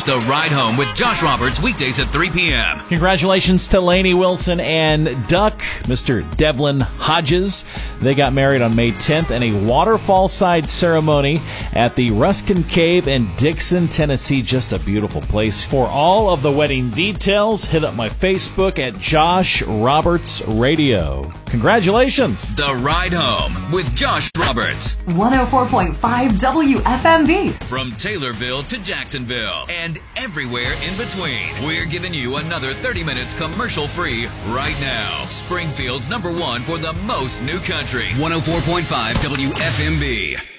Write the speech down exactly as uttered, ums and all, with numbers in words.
The Ride Home with Josh Roberts, weekdays at three p.m. Congratulations to Lainey Wilson and Duck, Mister Devlin Hodges. They got married on May tenth in a waterfall-side ceremony at the Ruskin Cave in Dixon, Tennessee. Just a beautiful place. For all of the wedding details, hit up my Facebook at Josh Roberts Radio. Congratulations. The Ride Home with Josh Roberts. one oh four point five W F M B. From Taylorville to Jacksonville and everywhere in between, we're giving you another thirty minutes commercial-free right now. Springfield's number one for the most new country. one oh four point five W F M B.